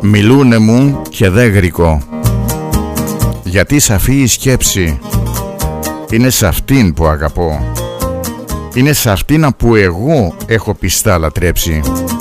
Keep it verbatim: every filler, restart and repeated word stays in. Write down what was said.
Μιλούνε μου και δεν γρικώ, γιατί σαφή η σκέψη είναι σ' αυτήν που αγαπώ, είναι σ' αυτήν που εγώ έχω πιστά λατρέψει.